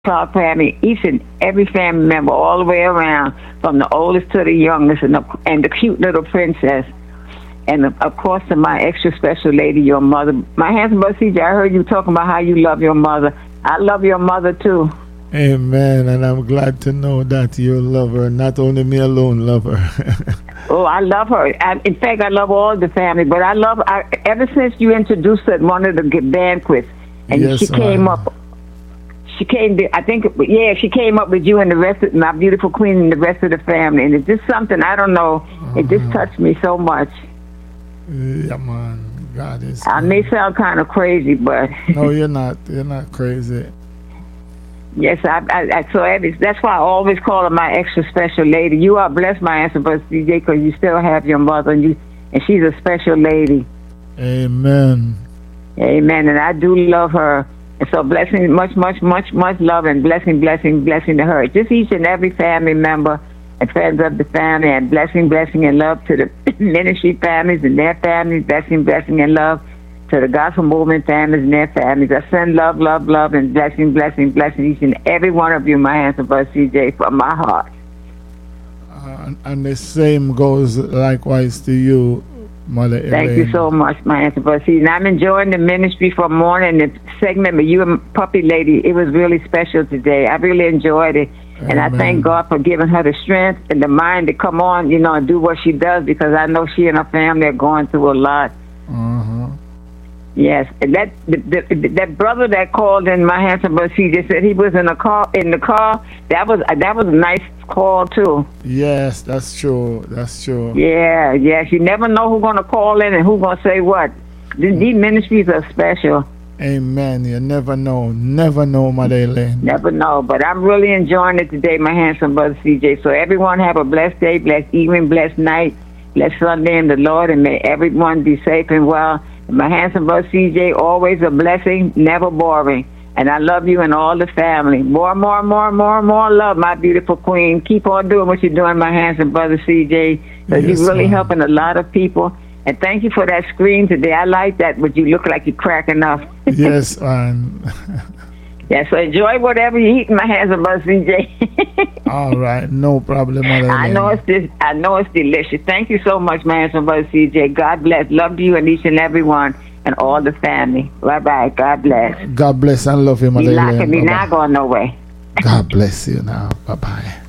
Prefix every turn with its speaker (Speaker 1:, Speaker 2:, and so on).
Speaker 1: Clark family, each and every family member, all the way around, from the oldest to the youngest, and the cute little princess. And of course, to my extra special lady, your mother. My handsome brother CJ, I heard you talking about how you love your mother. I love your mother too.
Speaker 2: Amen. And I'm glad to know that you love her. Not only me alone love her.
Speaker 1: Oh, I love her. In fact, I love all the family. But I love ever since you introduced her at one of the banquets, and
Speaker 2: yes,
Speaker 1: she came up. She came. She came up with you and the rest of my beautiful queen and the rest of the family, and it's just something I don't know. It just touched me so much.
Speaker 2: Yeah, man. God is.
Speaker 1: I may sound kind of crazy, but
Speaker 2: no, you're not. You're not crazy.
Speaker 1: Yes, that's why I always call her my extra special lady. You are blessed, my answer, but CJ, because you still have your mother, and she's a special lady.
Speaker 2: Amen.
Speaker 1: Amen. And I do love her. And so blessing, much love and blessing to her. Just each and every family member and friends of the family, and blessing and love to the ministry families and their families, blessing and love to the gospel movement families and their families. I send love, and blessing each and every one of you, my handsome brother CJ, from my heart.
Speaker 2: And the same goes likewise to you, Mother Elaine.
Speaker 1: Thank you so much, my handsome brother CJ. And I'm enjoying the ministry from morning, the segment with you and Puppy Lady. It was really special today. I really enjoyed it. And I thank God for giving her the strength and the mind to come on, and do what she does, because I know she and her family are going through a lot. Yes, and that brother that called in, my handsome brother, he just said he was in the car. That was a nice call too.
Speaker 2: Yes, that's true.
Speaker 1: Yeah, yes. You never know who's gonna call in and who's gonna say what. These ministries are special.
Speaker 2: Amen. You never know, Mother Elaine.
Speaker 1: Never know, but I'm really enjoying it today, my handsome brother CJ. So everyone have a blessed day, blessed evening, blessed night, blessed Sunday in the Lord, and may everyone be safe and well. My handsome brother CJ, always a blessing, never boring. And I love you and all the family. More love, my beautiful queen. Keep on doing what you're doing, my handsome brother CJ, because you're really helping a lot of people. And thank you for that screen today. I like that, but you look like you're cracking up.
Speaker 2: Yes, man.
Speaker 1: Yeah, so enjoy whatever you eat, my handsome brother CJ.
Speaker 2: All right, no problem, Mother.
Speaker 1: I know it's delicious. Thank you so much, my handsome brother CJ. God bless. Love you and each and every one and all the family. Bye-bye. God bless.
Speaker 2: God bless and love you, Mother.
Speaker 1: You're not going nowhere.
Speaker 2: God bless you now. Bye-bye.